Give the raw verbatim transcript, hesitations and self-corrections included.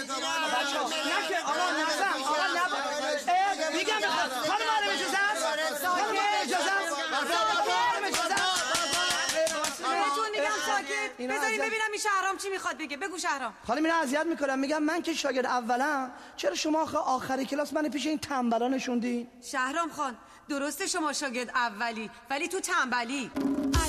که آقا نزن آقا نبا میگم خانم معلم اجازه هست خانم اجازه هست بهتون میگم ساکت بذاریم ببینم این شهرام چی میخواد بگه. بگو شهرام. خانم اینا اذیت میکنم. میگم من که شاگرد اولم، چرا شما آخه آخری کلاس من پیش این تنبلا نشوندی؟ شهرام خان درسته شما شاگرد اولی ولی تو تنبلی.